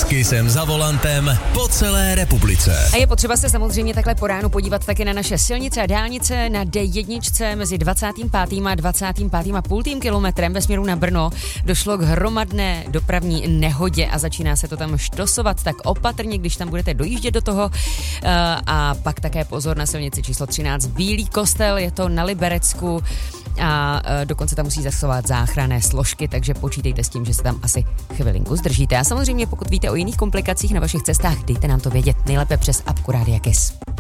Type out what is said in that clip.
S Kissem za volantem po celé republice. A je potřeba se samozřejmě takhle po ránu podívat taky na naše silnice a dálnice. Na D1 mezi 25. a 25,5 kilometrem ve směru na Brno došlo k hromadné dopravní nehodě a začíná se to tam štosovat, tak opatrně, když tam budete dojíždět do toho. A pak také pozor na silnici číslo 13 Bílý Kostel, je to na Liberecku a dokonce tam musí zasovat záchranné složky, takže počítejte s tím, že se tam asi chvilinku zdržíte. A samozřejmě pokud víte o jiných komplikacích na vašich cestách, dejte nám to vědět, nejlépe přes apku Rádia Kiss.